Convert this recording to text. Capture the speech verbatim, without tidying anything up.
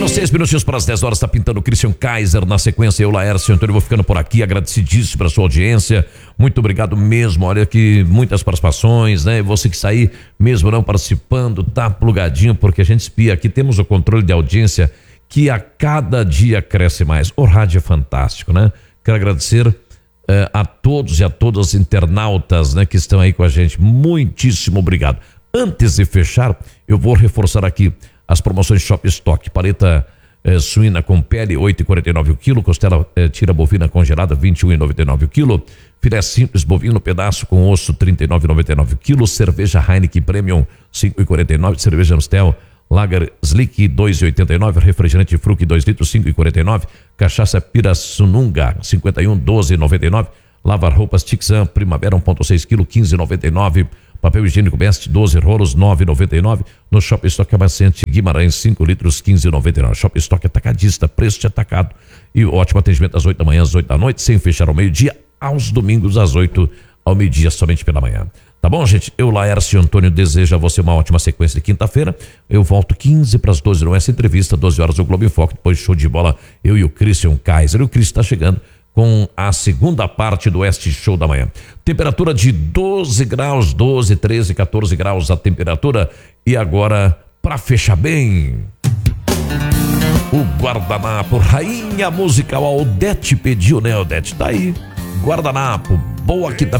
Faltando seis minutinhos para as dez horas, está pintando o Christian Kaiser. Na sequência, eu, Laércio Antônio, vou ficando por aqui, agradecidíssimo pela sua audiência. Muito obrigado mesmo. Olha aqui, muitas participações, né? Você que está aí, mesmo não participando, tá plugadinho, porque a gente espia aqui. Temos o controle de audiência que a cada dia cresce mais. O rádio é fantástico, né? Quero agradecer eh, a todos e a todas as internautas, né, que estão aí com a gente. Muitíssimo obrigado. Antes de fechar, eu vou reforçar aqui as promoções Shop Stock. Paleta eh, suína com pele, oito e quarenta e nove o quilo. Costela eh, tira bovina congelada, vinte e um e noventa e nove o quilo. Filé simples bovino pedaço com osso, trinta e nove e noventa e nove o quilo. Cerveja Heineken Premium, cinco e quarenta e nove. Cerveja Amstel Lager Slick, dois e oitenta e nove. Refrigerante Fruc, dois litros, cinco e quarenta e nove. Cachaça Pirassununga, cinquenta e um, doze e noventa e nove. Lavar roupas Tixan Primavera, um ponto seis quilo, quinze e noventa e nove. Papel higiênico Best, doze rolos, nove e noventa e nove. No Shop Stock Amacente Guimarães, cinco litros, quinze e noventa e nove. Shop Stock atacadista, preço de atacado. E ótimo atendimento às oito da manhã, às oito da noite, sem fechar ao meio-dia, aos domingos às oito ao meio-dia, somente pela manhã. Tá bom, gente? Eu, Laércio Antônio, desejo a você uma ótima sequência de quinta-feira. Eu volto quinze para as doze, não é essa entrevista, doze horas o Globo em Foco, depois show de bola, eu e o Christian Kaiser. E o Christian está chegando com a segunda parte do Este Show da Manhã. Temperatura de doze graus, doze, treze, quatorze graus a temperatura. E agora, para fechar bem, o guardanapo, rainha musical, a Odete pediu, né, Odete? Tá aí, guardanapo, boa quinta-feira.